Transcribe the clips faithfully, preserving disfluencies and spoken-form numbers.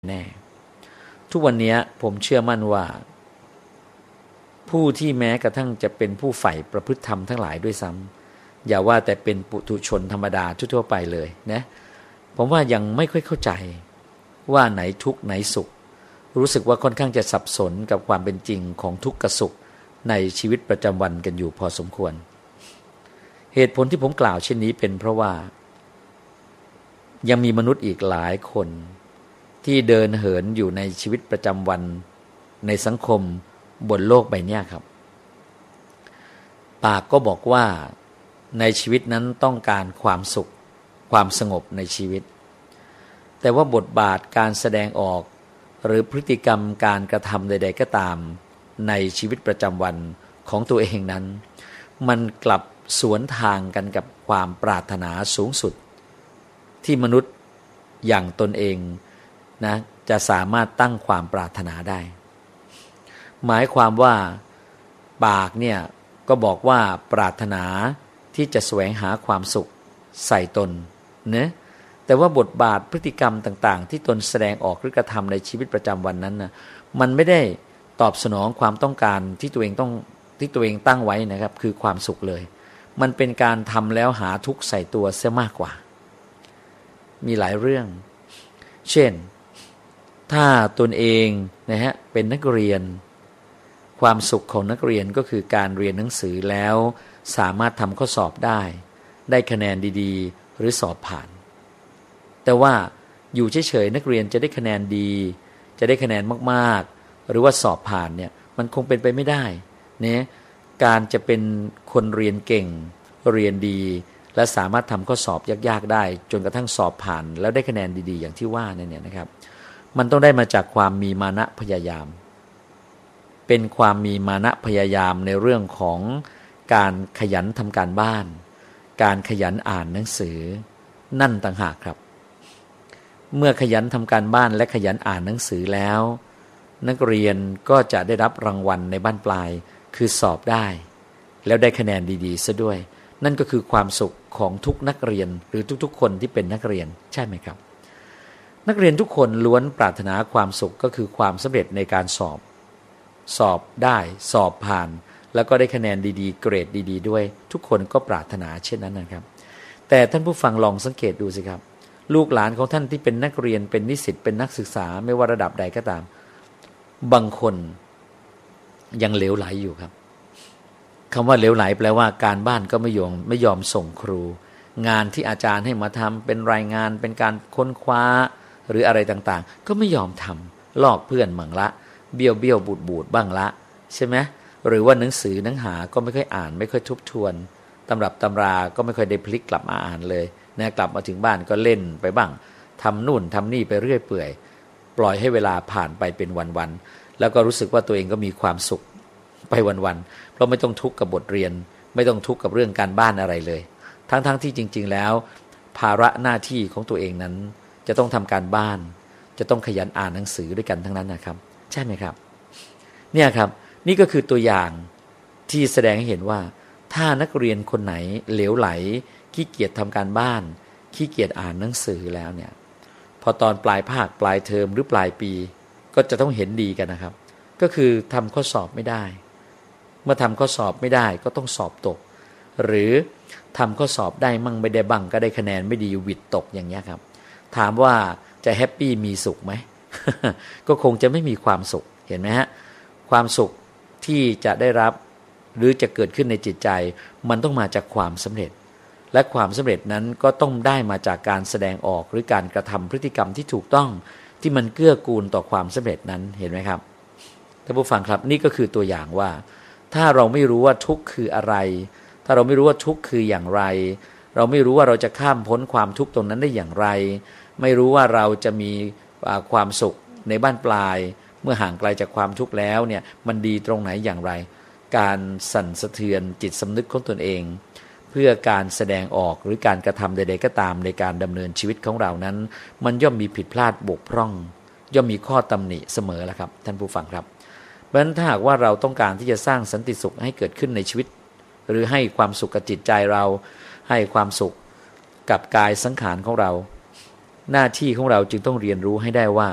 แน่ทุกวันนี้ผมเชื่อมั่นว่าผู้ที่แม้กระทั่งจะเป็นผู้ใฝ่ประพฤติธรรมทั้งหลายด้วยซ้ำอย่าว่าแต่เป็นปุถุชนธรรมดาทั่วๆไปเลยนะผมว่ายังไม่ค่อยเข้าใจว่าไหนทุกข์ไหนสุขรู้สึกว่าค่อนข้างจะสับสนกับความเป็นจริงของทุกข์กับสุขในชีวิตประจำวันกันอยู่พอสมควรเหตุผลที่ผมกล่าวเช่นนี้เป็นเพราะว่ายังมีมนุษย์อีกหลายคนที่เดินเหินอยู่ในชีวิตประจำวันในสังคมบนโลกใบนี้ครับปากก็บอกว่าในชีวิตนั้นต้องการความสุขความสงบในชีวิตแต่ว่าบทบาทการแสดงออกหรือพฤติกรรมการกระทำใดๆก็ตามในชีวิตประจำวันของตัวเองนั้นมันกลับสวนทางกันกับความปรารถนาสูงสุดที่มนุษย์อย่างตนเองนะจะสามารถตั้งความปรารถนาได้หมายความว่าปากเนี่ยก็บอกว่าปรารถนาที่จะแสวงหาความสุขใส่ตนเนะแต่ว่าบทบาทพฤติกรรมต่างๆที่ตนแสดงออกหรือกระทำในชีวิตประจำวันนั้นนะมันไม่ได้ตอบสนองความต้องการที่ตัวเองต้องที่ตัวเองตั้งไว้นะครับคือความสุขเลยมันเป็นการทำแล้วหาทุกข์ใส่ตัวเสียมากกว่ามีหลายเรื่องเช่นถ้าตนเองนะฮะเป็นนักเรียนความสุขของนักเรียนก็คือการเรียนหนังสือแล้วสามารถทำข้อสอบได้ได้คะแนนดีๆหรือสอบผ่านแต่ว่าอยู่เฉยๆนักเรียนจะได้คะแนนดีจะได้คะแนนมากๆหรือว่าสอบผ่านเนี่ยมันคงเป็นไปไม่ได้เนี่ยการจะเป็นคนเรียนเก่งเรียนดีและสามารถทำข้อสอบยากๆได้จนกระทั่งสอบผ่านแล้วได้คะแนนดีๆอย่างที่ว่าเนี่ยนะครับมันต้องได้มาจากความมีมานะพยายามเป็นความมีมานะพยายามในเรื่องของการขยันทำการบ้านการขยันอ่านหนังสือนั่นต่างหากครับเมื่อขยันทำการบ้านและขยันอ่านหนังสือแล้วนักเรียนก็จะได้รับรางวัลในบั้นปลายคือสอบได้แล้วได้คะแนนดีๆซะด้วยนั่นก็คือความสุขของทุกนักเรียนหรือทุกๆคนที่เป็นนักเรียนใช่ไหมครับนักเรียนทุกคนล้วนปรารถนาความสุขก็คือความสำเร็จในการสอบสอบได้สอบผ่านแล้วก็ได้คะแนนดีๆเกรดดีๆด้วยทุกคนก็ปรารถนาเช่นนั้นนะครับแต่ท่านผู้ฟังลองสังเกตดูสิครับลูกหลานของท่านที่เป็นนักเรียนเป็นนิสิตเป็นนักศึกษาไม่ว่าระดับใดก็ตามบางคนยังเหลวไหลอยู่ครับคำว่าเหลวไหลแปลว่าการบ้านก็ไม่ยอมไม่ยอมส่งครูงานที่อาจารย์ให้มาทำเป็นรายงานเป็นการค้นคว้าหรืออะไรต่างๆก็ไม่ยอมทำลอกเพื่อนมั่งละเบี้ยวเบี้ยวบูดบูดบ้างละใช่ไหมหรือว่าหนังสือหนังหาก็ไม่ค่อยอ่านไม่ค่อยทบทวนตำรับตำราก็ไม่ค่อยได้พลิกกลับมาอ่านเลยนะกลับมาถึงบ้านก็เล่นไปบ้างทำนู่นทำนี่ไปเรื่อยเปื่อยปล่อยให้เวลาผ่านไปเป็นวันๆแล้วก็รู้สึกว่าตัวเองก็มีความสุขไปวันๆเพราะไม่ต้องทุกข์กับบทเรียนไม่ต้องทุกข์กับเรื่องการบ้านอะไรเลยทั้งๆ ท, ที่จริงๆแล้วภาระหน้าที่ของตัวเองนั้นจะต้องทำการบ้านจะต้องขยันอ่านหนังสือด้วยกันทั้งนั้นนะครับใช่ไหมครับเนี่ยครับนี่ก็คือตัวอย่างที่แสดงให้เห็นว่าถ้านักเรียนคนไหนเหลวไหลขี้เกียจทำการบ้านขี้เกียจอ่านหนังสือแล้วเนี่ยพอตอนปลายภาคปลายเทอมหรือปลายปีก็จะต้องเห็นดีกันนะครับก็คือทำข้อสอบไม่ได้เมื่อทำข้อสอบไม่ได้ก็ต้องสอบตกหรือทำข้อสอบได้มั่งไม่ได้บ้างก็ได้คะแนนไม่ดีวิดตกอย่างเงี้ยครับถามว่าจะแฮปปี้มีสุขไหม ก็คงจะไม่มีความสุขเห็นไหมฮะความสุขที่จะได้รับหรือจะเกิดขึ้นในจิตใจมันต้องมาจากความสำเร็จและความสำเร็จนั้นก็ต้องได้มาจากการแสดงออกหรือการกระทำพฤติกรรมที่ถูกต้องที่มันเกื้อกูลต่อความสำเร็จนั้นเห็นไหมครับท่านผู้ฟังครับนี่ก็คือตัวอย่างว่าถ้าเราไม่รู้ว่าทุกข์คืออะไรถ้าเราไม่รู้ว่าทุกข์คืออย่างไรเราไม่รู้ว่าเราจะข้ามพ้นความทุกข์ตรงนั้นได้อย่างไรไม่รู้ว่าเราจะมีความสุขในบ้านปลายเมื่อห่างไกลจากความทุกข์แล้วเนี่ยมันดีตรงไหนอย่างไรการสั่นสะเทือนจิตสำนึกของตนเองเพื่อการแสดงออกหรือการกระทำใดๆก็ตามในการดำเนินชีวิตของเรานั้นมันย่อมมีผิดพลาดบกพร่องย่อมมีข้อตำหนิเสมอแหละครับท่านผู้ฟังครับเพราะฉะนั้นถ้าหากว่าเราต้องการที่จะสร้างสันติสุขให้เกิดขึ้นในชีวิตหรือให้ความสุขกับจิตใจเราให้ความสุขกับกายสังขารของเราหน้าที่ของเราจึงต้องเรียนรู้ให้ได้ว่า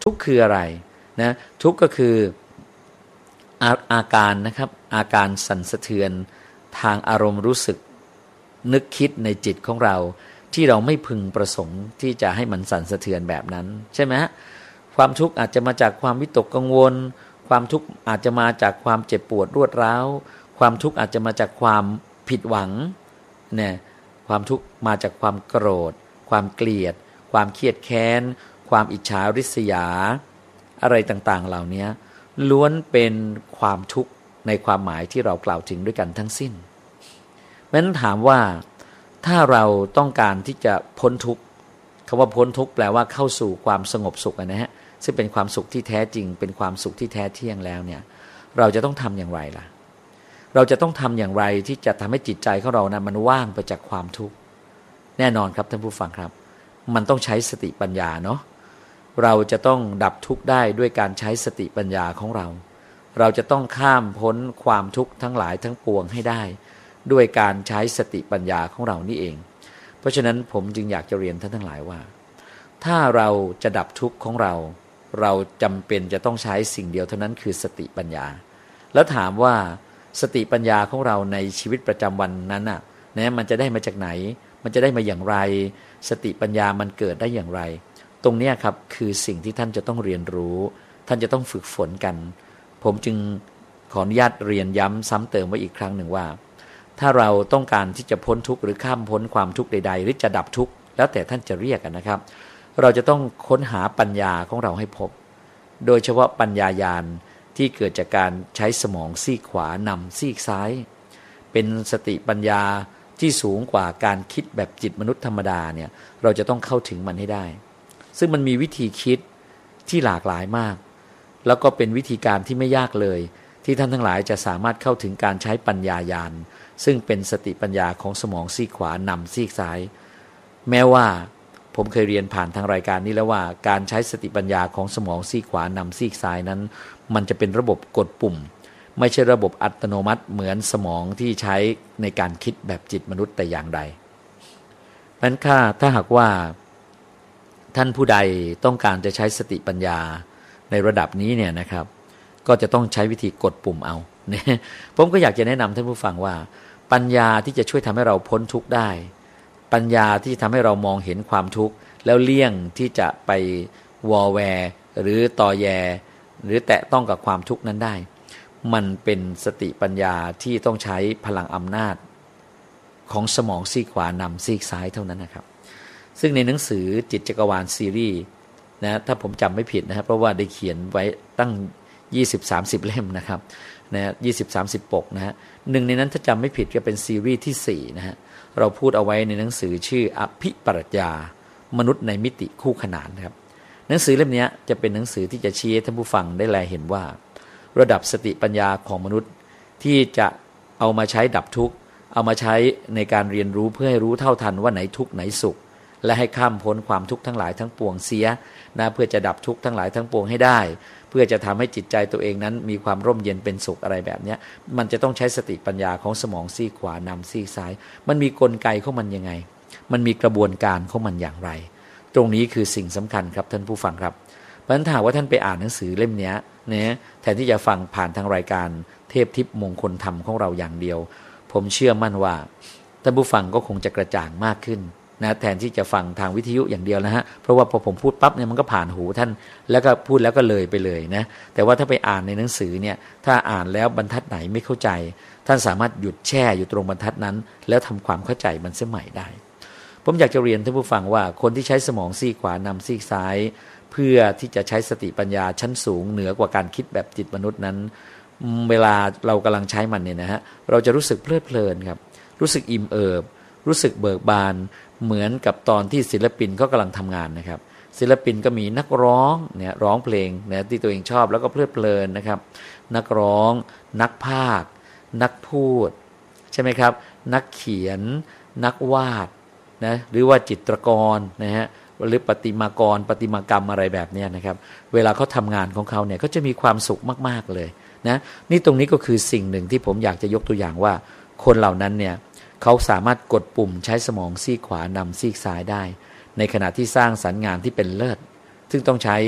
ทุกข์คืออะไรนะทุกข์ก็คืออาอาการนะครับอาการสั่นสะเทือนทางอารมณ์รู้สึกนึกคิดในจิตของเราที่เราไม่พึงประสงค์ที่จะให้มันสั่นสะเทือนแบบนั้นใช่ไหมฮะความทุกข์อาจจะมาจากความวิตกกังวลความทุกข์อาจจะมาจากความเจ็บปวดรวดร้าวความทุกข์อาจจะมาจากความผิดหวังเนี่ยความทุกข์มาจากความโกรธความเกลียดความเครียดแค้นความอิจฉาริษยาอะไรต่างๆเหล่านี้ล้วนเป็นความทุกข์ในความหมายที่เรากล่าวถึงด้วยกันทั้งสิ้นเพราะฉะนั้นถามว่าถ้าเราต้องการที่จะพ้นทุกข์คำว่าพ้นทุกข์แปลว่าเข้าสู่ความสงบสุขนะฮะซึ่งเป็นความสุขที่แท้จริงเป็นความสุขที่แท้เที่ยงแล้วเนี่ยเราจะต้องทำอย่างไรล่ะเราจะต้องทำอย่างไรที่จะทำให้จิตใจของเรานะมันว่างไปจากความทุกข์แน่นอนครับท่านผู้ฟังครับมันต้องใช้สติปัญญาเนาะเราจะต้องดับทุกข์ได้ด้วยการใช้สติปัญญาของเราเราจะต้องข้ามพ้นความทุกข์ทั้งหลายทั้งปวงให้ได้ด้วยการใช้สติปัญญาของเรานี่เองเพราะฉะนั้นผมจึงอยากจะเรียนท่านทั้งหลายว่าถ้าเราจะดับทุกข์ของเราเราจำเป็นจะต้องใช้สิ่งเดียวเท่านั้นคือสติปัญญาแล้วถามว่าสติปัญญาของเราในชีวิตประจำวันนั้นน่ะนะมันจะได้มาจากไหนมันจะได้มาอย่างไรสติปัญญามันเกิดได้อย่างไรตรงนี้ครับคือสิ่งที่ท่านจะต้องเรียนรู้ท่านจะต้องฝึกฝนกันผมจึงขออนุญาตเรียนย้ำซ้ำเติมไว้อีกครั้งหนึ่งว่าถ้าเราต้องการที่จะพ้นทุกข์หรือข้ามพ้นความทุกข์ใดๆหรือจะดับทุกข์แล้วแต่ท่านจะเรียกกันนะครับเราจะต้องค้นหาปัญญาของเราให้พบโดยเฉพาะปัญญาญาณที่เกิดจากการใช้สมองซีกขวานำซีกซ้ายเป็นสติปัญญาที่สูงกว่าการคิดแบบจิตมนุษย์ธรรมดาเนี่ยเราจะต้องเข้าถึงมันให้ได้ซึ่งมันมีวิธีคิดที่หลากหลายมากแล้วก็เป็นวิธีการที่ไม่ยากเลยที่ท่านทั้งหลายจะสามารถเข้าถึงการใช้ปัญญาญาณซึ่งเป็นสติปัญญาของสมองซีกขวานำซีกซ้ายแม้ว่าผมเคยเรียนผ่านทางรายการนี้แล้วว่าการใช้สติปัญญาของสมองซีกขวานำซีกซ้ายนั้นมันจะเป็นระบบกดปุ่มไม่ใช่ระบบอัตโนมัติเหมือนสมองที่ใช้ในการคิดแบบจิตมนุษย์แต่อย่างใดนั้นค่ะถ้าหากว่าท่านผู้ใดต้องการจะใช้สติปัญญาในระดับนี้เนี่ยนะครับก็จะต้องใช้วิธีกดปุ่มเอาเนี่ยผมก็อยากจะแนะนำท่านผู้ฟังว่าปัญญาที่จะช่วยทำให้เราพ้นทุกข์ได้ปัญญาที่ทำให้เรามองเห็นความทุกข์แล้วเลี่ยงที่จะไปวอแวร์หรือตอแยหรือแตะต้องกับความทุกข์นั้นได้มันเป็นสติปัญญาที่ต้องใช้พลังอำนาจของสมองซีกขวานำซีกซ้ายเท่านั้นนะครับซึ่งในหนังสือจิตจักรวาลซีรีส์นะถ้าผมจำไม่ผิดนะครับเพราะว่าได้เขียนไว้ตั้ง ยี่สิบถึงสามสิบ เล่มนะครับนะ ยี่สิบถึงสามสิบ ปกนะฮะหนึ่งในนั้นถ้าจำไม่ผิดก็เป็นซีรีส์ที่สี่นะฮะเราพูดเอาไว้ในหนังสือชื่ออภิปรัชญามนุษย์ในมิติคู่ขนานนะครับหนังสือเล่มนี้จะเป็นหนังสือที่จะชี้ให้ท่านผู้ฟังได้แลเห็นว่าระดับสติปัญญาของมนุษย์ที่จะเอามาใช้ดับทุกข์เอามาใช้ในการเรียนรู้เพื่อให้รู้เท่าทันว่าไหนทุกข์ไหนสุขและให้ข้ามพ้นความทุกข์ทั้งหลายทั้งปวงเสียนะเพื่อจะดับทุกข์ทั้งหลายทั้งปวงให้ได้เพื่อจะทำให้จิตใจตัวเองนั้นมีความร่มเย็นเป็นสุขอะไรแบบนี้มันจะต้องใช้สติปัญญาของสมองซีกขวานำซีกซ้ายมันมีกลไกของมันยังไงมันมีกระบวนการของมันอย่างไรตรงนี้คือสิ่งสำคัญครับท่านผู้ฟังครับเพราะฉะนั้นถ้าว่าท่านไปอ่านหนังสือเล่มนี้เนี่ยแทนที่จะฟังผ่านทางรายการเทพทิพย์มงคลธรรมของเราอย่างเดียวผมเชื่อมั่นว่าท่านผู้ฟังก็คงจะกระจ่างมากขึ้นนะแทนที่จะฟังทางวิทยุอย่างเดียวนะฮะเพราะว่าพอผมพูดปั๊บเนี่ยมันก็ผ่านหูท่านแล้วก็พูดแล้วก็เลยไปเลยนะแต่ว่าถ้าไปอ่านในหนังสือเนี่ยถ้าอ่านแล้วบรรทัดไหนไม่เข้าใจท่านสามารถหยุดแช่อยู่ตรงบรรทัดนั้นแล้วทำความเข้าใจมันเสียใหม่ได้ผมอยากจะเรียนท่านผู้ฟังว่าคนที่ใช้สมองซีกขวานำซีกซ้ายเพื่อที่จะใช้สติปัญญาชั้นสูงเหนือกว่าการคิดแบบจิตมนุษย์นั้นเวลาเรากำลังใช้มันเนี่ยนะฮะเราจะรู้สึกเพลิดเพลินครับรู้สึกอิ่มเอิบรู้สึกเบิกบานเหมือนกับตอนที่ศิลปินเขากำลังทำงานนะครับศิลปินก็มีนักร้องเนี่ยร้องเพลงเนี่ยที่ตัวเองชอบแล้วก็เพลิดเพลินนะครับนักร้องนักพากย์นักพูดใช่ไหมครับนักเขียนนักวาดนะหรือว่าจิตรกรนะฮะหรือประติมากรประติมากรรมอะไรแบบนี้นะครับเวลาเขาทำงานของเขาเนี่ยก็จะมีความสุขมากๆเลยนะนี่ตรงนี้ก็คือสิ่งหนึ่งที่ผมอยากจะยกตัวอย่างว่าคนเหล่านั้นเนี่ยเขาสามารถกดปุ่มใช้สมองซีกขวานำซีกซ้ายได้ในขณะที่สร้างสรรค์งานที่เป็นเลิศซึ่งต้องใช้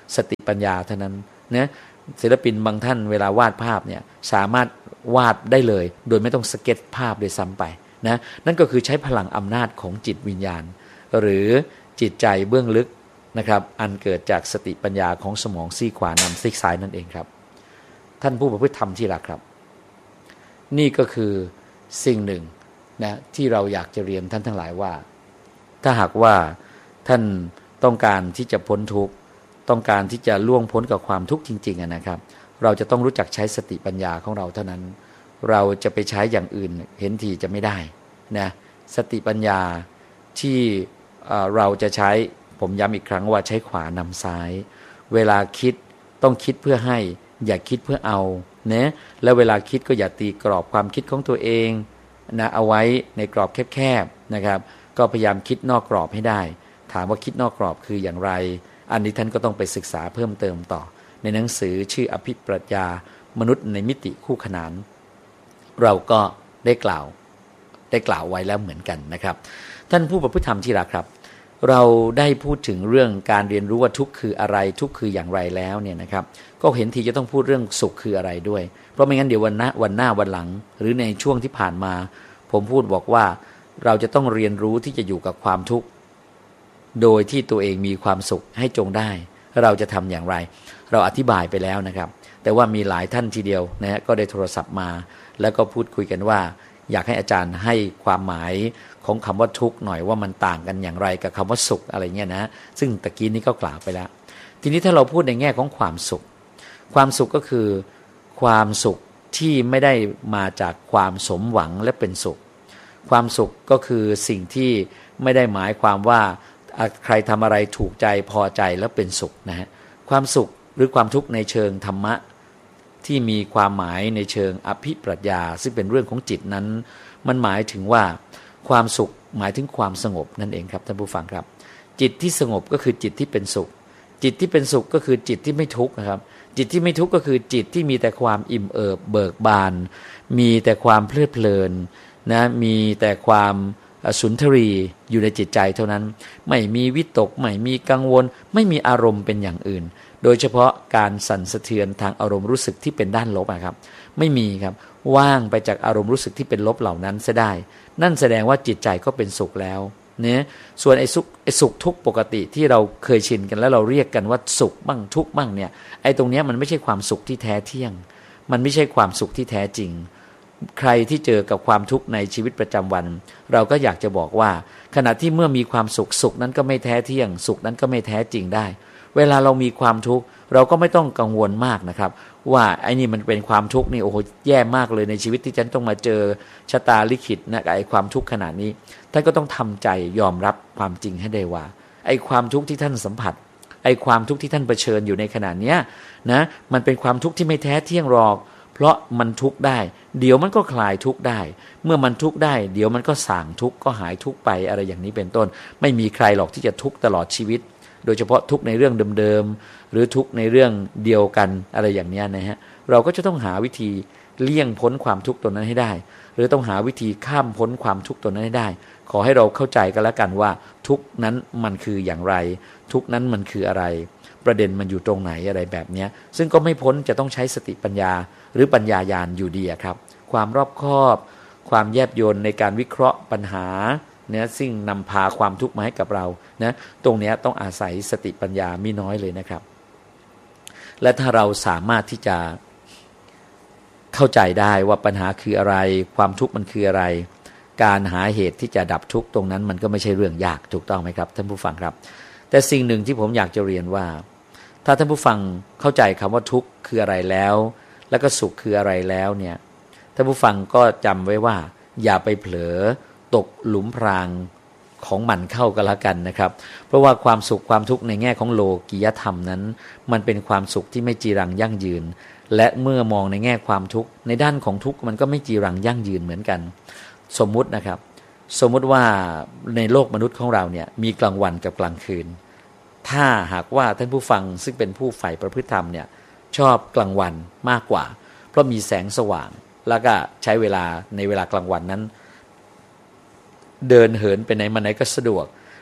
สติปัญญาเท่านั้นนะศิลปินบางท่านเวลาวาดภาพเนี่ยสามารถวาดได้เลยโดยไม่ต้องสเก็ตภาพโดยซ้ำไปนะนั่นก็คือใช้พลังอำนาจของจิตวิญญาณหรือจิตใจเบื้องลึกนะครับอันเกิดจากสติปัญญาของสมองซีกขวานำซีกซ้ายนั่นเองครับท่านผู้ประพฤติธรรมที่รักครับนี่ก็คือสิ่งหนึ่งนะที่เราอยากจะเรียนท่านทั้งหลายว่าถ้าหากว่าท่านต้องการที่จะพ้นทุกข์ต้องการที่จะล่วงพ้นกับความทุกข์จริงๆนะครับเราจะต้องรู้จักใช้สติปัญญาของเราเท่านั้นเราจะไปใช้อย่างอื่นเห็นทีจะไม่ได้นะสติปัญญาที่เราจะใช้ผมย้ำอีกครั้งว่าใช้ขวานำซ้ายเวลาคิดต้องคิดเพื่อให้อย่าคิดเพื่อเอานะแล้วเวลาคิดก็อย่าตีกรอบความคิดของตัวเองนะเอาไว้ในกรอบแคบๆนะครับก็พยายามคิดนอกกรอบให้ได้ถามว่าคิดนอกกรอบคืออย่างไรอันนี้ท่านก็ต้องไปศึกษาเพิ่มเติมต่อในหนังสือชื่ออภิปรัชญามนุษย์ในมิติคู่ขนานเราก็ได้กล่าวได้กล่าวไว้แล้วเหมือนกันนะครับท่านผู้ประพฤติธรรมที่รักครับเราได้พูดถึงเรื่องการเรียนรู้ว่าทุกข์คืออะไรทุกข์คืออย่างไรแล้วเนี่ยนะครับก็เห็นทีจะต้องพูดเรื่องสุขคืออะไรด้วยเพราะไม่งั้นเดี๋ยววันหน้าวันหน้าวันหลังหรือในช่วงที่ผ่านมาผมพูดบอกว่าเราจะต้องเรียนรู้ที่จะอยู่กับความทุกข์โดยที่ตัวเองมีความสุขให้จงได้เราจะทำอย่างไรเราอธิบายไปแล้วนะครับแต่ว่ามีหลายท่านทีเดียวนะฮะก็ได้โทรศัพท์มาแล้วก็พูดคุยกันว่าอยากให้อาจารย์ให้ความหมายของคำว่าทุกข์หน่อยว่ามันต่างกันอย่างไรกับคำว่าสุขอะไรเงี้ยนะซึ่งตะกี้นี้ก็กล่าวไปแล้วทีนี้ถ้าเราพูดในแง่ของความสุขความสุขก็คือความสุขที่ไม่ได้มาจากความสมหวังและเป็นสุขความสุขก็คือสิ่งที่ไม่ได้หมายความว่าใครทำอะไรถูกใจพอใจแล้วเป็นสุขนะฮะความสุขหรือความทุกข์ในเชิงธรรมะที่มีความหมายในเชิงอภิปรัชญาซึ่งเป็นเรื่องของจิตนั้นมันหมายถึงว่าความสุขหมายถึงความสงบนั่นเองครับท่านผู้ฟังครับจิตที่สงบก็คือจิตที่เป็นสุขจิตที่เป็นสุขก็คือจิตที่ไม่ทุกข์นะครับจิตที่ไม่ทุกข์ก็คือจิตที่มีแต่ความอิ่มเอิบเบิกบานมีแต่ความเพลิดเพลินนะมีแต่ความสุนทรีอยู่ในจิตใจเท่านั้นไม่มีวิตกไม่มีกังวลไม่มีอารมณ์เป็นอย่างอื่นโดยเฉพาะการสั่นสะเทือนทางอารมณ์รู้สึกที่เป็นด้านลบนะครับไม่มีครับว่างไปจากอารมณ์รู้สึกที่เป็นลบเหล่านั้นเสียได้นั่นแสดงว่าจิตใจก็เป็นสุขแล้วเนี่ยส่วนไอ้สุขไอ้สุขทุกข์ปกติที่เราเคยชินกันแล้วเราเรียกกันว่าสุขบ้างทุกข์บ้างเนี่ยไอ้ตรงเนี้ยมันไม่ใช่ความสุขที่แท้เที่ยงมันไม่ใช่ความสุขที่แท้จริงใครที่เจอกับความทุกข์ในชีวิตประจำวันเราก็อยากจะบอกว่าขณะที่เมื่อมีความสุขสุขนั้นก็ไม่แท้เที่ยงสุขนั้นก็ไม่แท้จริงได้เวลาเรามีความทุกข์เราก็ไม่ต้องกังวลมากนะครับว่าไอ้นี่มันเป็นความทุกข์นี่โอ้โหแย่มากเลยในชีวิตที่ฉันต้องมาเจอชะตาลิขิตนะไอ้ความทุกข์ขนาดนี้ท่านก็ต้องทำใจยอมรับความจริงให้ได้ว่าไอ้ความทุกข์ที่ท่านสัมผัสไอ้ความทุกข์ที่ท่านเผชิญอยู่ในขณะเนี้ยนะมันเป็นความทุกข์ที่ไม่แท้เที่ยงหรอกเพราะมันทุกข์ได้เดี๋ยวมันก็คลายทุกข์ได้เมื่อมันทุกข์ได้เดี๋ยวมันก็ส่างทุกข์ก็หายทุกข์ไปอะไรอย่างนี้เป็นต้นไม่มีใครหรอกที่จะทุกข์ตลอดชีวิตโดยเฉพาะทุกข์ในเรื่องเดิมๆหรือทุกข์ในเรื่องเดียวกันอะไรอย่างนี้นะฮะเราก็จะต้องหาวิธีเลี่ยงพ้นความทุกข์ตัวนั้นให้ได้หรือต้องหาวิธีข้ามพ้นความทุกข์ตัวนั้นให้ได้ขอให้เราเข้าใจกันแล้วกันว่าทุกข์นั้นมันคืออย่างไรทุกข์นั้นมันคืออะไรประเด็นมันอยู่ตรงไหนอะไรแบบนี้ซึ่งก็ไม่พ้นจะต้องใช้สติปัญญาหรือปัญญาญาณอยู่ดีครับความรอบคอบความแยบยลในการวิเคราะห์ปัญหาเนี่ยซึ่งนำพาความทุกข์มาให้กับเรานะตรงนี้ต้องอาศัยสติปัญญาไม่น้อยเลยนะครับและถ้าเราสามารถที่จะเข้าใจได้ว่าปัญหาคืออะไรความทุกข์มันคืออะไรการหาเหตุที่จะดับทุกข์ตรงนั้นมันก็ไม่ใช่เรื่องยากถูกต้องไหมครับท่านผู้ฟังครับแต่สิ่งหนึ่งที่ผมอยากจะเรียนว่าถ้าท่านผู้ฟังเข้าใจคำว่าทุกข์คืออะไรแล้วแล้วก็สุขคืออะไรแล้วเนี่ยท่านผู้ฟังก็จำไว้ว่าอย่าไปเผลอตกหลุมพรางของมันเข้ากันละกันนะครับเพราะว่าความสุขความทุกข์ในแง่ของโลกียธรรมนั้นมันเป็นความสุขที่ไม่จีรังยั่งยืนและเมื่อมองในแง่ความทุกข์ในด้านของทุกข์มันก็ไม่จีรังยั่งยืนเหมือนกันสมมุตินะครับสมมุติว่าในโลกมนุษย์ของเราเนี่ยมีกลางวันกับกลางคืนถ้าหากว่าท่านผู้ฟังซึ่งเป็นผู้ใฝ่ประพฤติธรรมเนี่ยชอบกลางวันมากกว่าเพราะมีแสงสว่างแล้วก็ใช้เวลาในเวลากลางวันนั้นเดินเหินไปไหนมาไหนก็สะดวก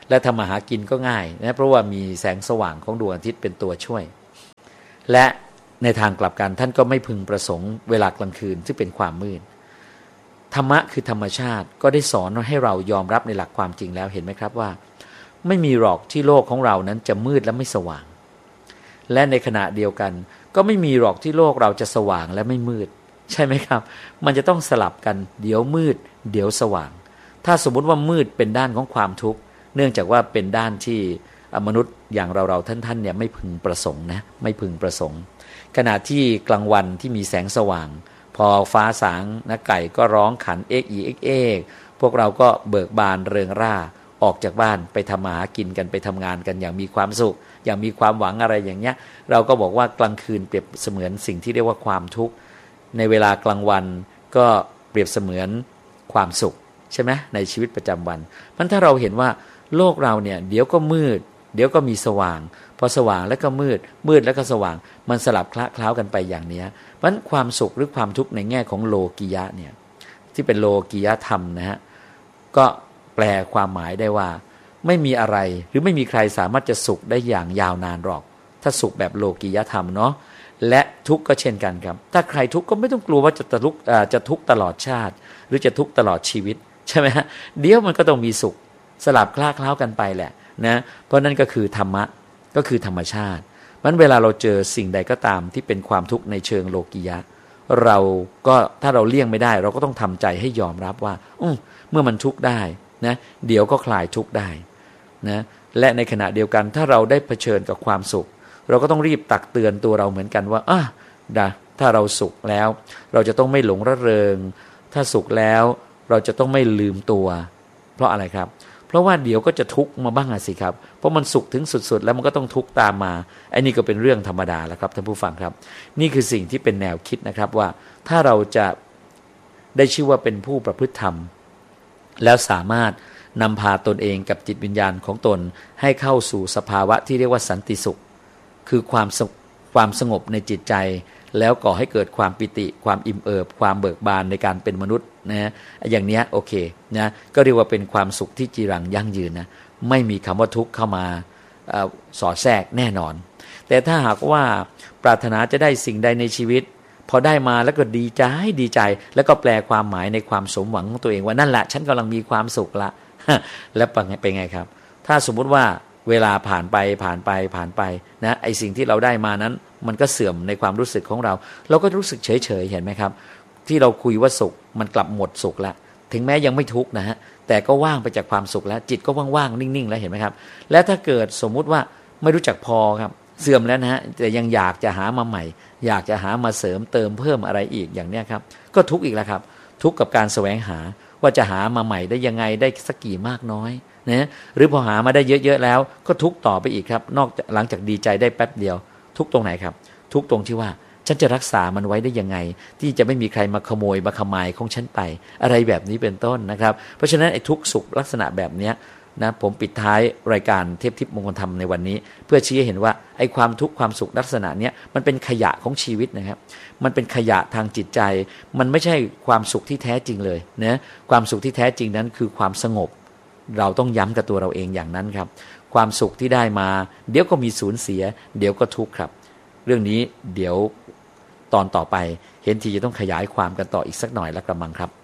และทำมาหากินก็ง่ายนะเพราะว่ามีแสงสว่างของดวงอาทิตย์เป็นตัวช่วยและในทางกลับกันท่านก็ไม่พึงประสงค์เวลากลางคืนซึ่งเป็นความมืดธรรมะคือธรรมชาติก็ได้สอนให้เรายอมรับในหลักความจริงแล้วเห็นไหมครับว่าไม่มีหรอกที่โลกของเรานั้นจะมืดและไม่สว่างและในขณะเดียวกันก็ไม่มีหรอกที่โลกเราจะสว่างและไม่มืดใช่ไหมครับมันจะต้องสลับกันเดี๋ยวมืดเดี๋ยวสว่างถ้าสมมุติว่ามืดเป็นด้านของความทุกข์เนื่องจากว่าเป็นด้านที่มนุษย์อย่างเราๆท่านๆเนี่ยไม่พึงประสงค์นะไม่พึงประสงค์ขณะที่กลางวันที่มีแสงสว่างพอฟ้าสางนะไก่ก็ร้องขันเอกอีเอกเอกพวกเราก็เบิกบานเริงร่าออกจากบ้านไปทำมาหากินกันไปทำงานกันอย่างมีความสุขอย่างมีความหวังอะไรอย่างเงี้ยเราก็บอกว่ากลางคืนเปรียบเสมือนสิ่งที่เรียกว่าความทุกข์ในเวลากลางวันก็เปรียบเสมือนความสุขใช่ไหมในชีวิตประจำวันมันถ้าเราเห็นว่าโลกเราเนี่ยเดี๋ยวก็มืดเดี๋ยวก็มีสว่างพอสว่างแล้วก็มืดมืดแล้วก็สว่างมันสลับคละเคล้ากันไปอย่างนี้เพราะฉะนั้นความสุขหรือความทุกข์ในแง่ของโลกิยะเนี่ยที่เป็นโลกิยธรรมนะฮะก็แปลความหมายได้ว่าไม่มีอะไรหรือไม่มีใครสามารถจะสุขได้อย่างยาวนานหรอกถ้าสุขแบบโลกิยธรรมเนาะและทุกข์ก็เช่นกันครับถ้าใครทุกข์ก็ไม่ต้องกลัวว่าจะทุกข์จะทุกข์ตลอดชาติหรือจะทุกข์ตลอดชีวิตใช่ไหมฮะเดี๋ยวมันก็ต้องมีสุขสลับคลาเคล้ากันไปแหละนะเพราะนั่นก็คือธรรมะก็คือธรรมชาติมันเวลาเราเจอสิ่งใดก็ตามที่เป็นความทุกข์ในเชิงโลกิยะเราก็ถ้าเราเลี่ยงไม่ได้เราก็ต้องทำใจให้ยอมรับว่าอืมเมื่อมันทุกข์ได้นะเดี๋ยวก็คลายทุกข์ได้นะและในขณะเดียวกันถ้าเราได้เผชิญกับความสุขเราก็ต้องรีบตักเตือนตัวเราเหมือนกันว่าอ่ะนะถ้าเราสุขแล้วเราจะต้องไม่หลงระเริงถ้าสุขแล้วเราจะต้องไม่ลืมตัวเพราะอะไรครับเพราะว่าเดี๋ยวก็จะทุกข์มาบ้างสิครับเพราะมันสุขถึงสุดๆแล้วมันก็ต้องทุกข์ตามมาไอ้นี่ก็เป็นเรื่องธรรมดาแล้วครับท่านผู้ฟังครับนี่คือสิ่งที่เป็นแนวคิดนะครับว่าถ้าเราจะได้ชื่อว่าเป็นผู้ประพฤติธรรมแล้วสามารถนำพาตนเองกับจิตวิญญาณของตนให้เข้าสู่สภาวะที่เรียกว่าสันติสุขคือความความสงบในจิตใจแล้วก่อให้เกิดความปิติความอิ่มเอิบความเบิกบานในการเป็นมนุษย์นะอย่างเนี้ยโอเคนะก็เรียกว่าเป็นความสุขที่จีรังยั่งยืนนะไม่มีคำว่าทุกข์เข้ามาสอดแทรกแน่นอนแต่ถ้าหากว่าปรารถนาจะได้สิ่งใดในชีวิตพอได้มาแล้วก็ดีใจดีใจแล้วก็แปลความหมายในความสมหวังของตัวเองว่านั่นแหละฉันกำลังมีความสุขละแล้วเป็นไงครับถ้าสมมุติว่าเวลาผ่านไปผ่านไปผ่านไปนะไอสิ่งที่เราได้มานั้นมันก็เสื่อมในความรู้สึกของเราเราก็รู้สึกเฉยเฉยเห็นไหมครับที่เราคุยว่าสุขมันกลับหมดสุขแล้วถึงแม้ยังไม่ทุกข์นะฮะแต่ก็ว่างไปจากความสุขแล้วจิตก็ว่างๆนิ่งๆแล้วเห็นไหมครับและถ้าเกิดสมมุติว่าไม่รู้จักพอครับเสื่อมแล้วนะฮะแต่ยังอยากจะหามาใหม่อยากจะหามาเสริมเติมเพิ่มอะไรอีกอย่างเนี้ยครับก็ทุกข์อีกแล้วครับทุกข์กับการแสวงหาว่าจะหามาใหม่ได้ยังไงได้สักกี่มากน้อยนะหรือพอหามาได้เยอะๆแล้วก็ทุกข์ต่อไปอีกครับนอกจากหลังจากดีใจได้แป๊บเดียวทุกข์ตรงไหนครับทุกข์ตรงที่ว่าฉันจะรักษามันไว้ได้ยังไงที่จะไม่มีใครมาขโมยมาขมายของฉันไปอะไรแบบนี้เป็นต้นนะครับเพราะฉะนั้นไอ้ทุกข์สุขลักษณะแบบนี้นะผมปิดท้ายรายการเทพทิพย์มงคลธรรมในวันนี้เพื่อชี้ให้เห็นว่าไอ้ความทุกข์ความสุขลักษณะนี้มันเป็นขยะของชีวิตนะครับมันเป็นขยะทางจิตใจมันไม่ใช่ความสุขที่แท้จริงเลยนะความสุขที่แท้จริงนั้นคือความสงบเราต้องย้ำกับตัวเราเองอย่างนั้นครับความสุขที่ได้มาเดี๋ยวก็มีสูญเสียเดี๋ยวก็ทุกข์ครับเรื่องนี้เดี๋ยวตอนต่อไปเห็นทีจะต้องขยายความกันต่ออีกสักหน่อยละกระมังครับ